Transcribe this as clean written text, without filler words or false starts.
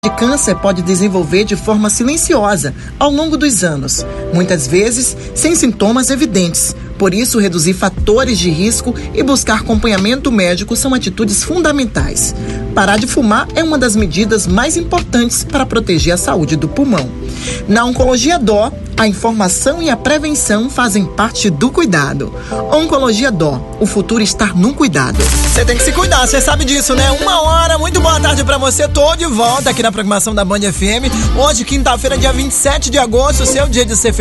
de câncer pode desenvolver de forma silenciosa ao longo dos anos, muitas vezes sem sintomas evidentes. Por isso, reduzir fatores de risco e buscar acompanhamento médico são atitudes fundamentais. Parar de fumar é uma das medidas mais importantes para proteger a saúde do pulmão. Na Oncologia Dó, a informação e a prevenção fazem parte do cuidado. Oncologia Dó, o futuro está no cuidado. Você tem que se cuidar, você sabe disso, né? 1h, muito boa tarde pra você. Tô de volta aqui na programação da Band FM. Hoje, quinta-feira, dia 27 de agosto, seu dia de ser feliz.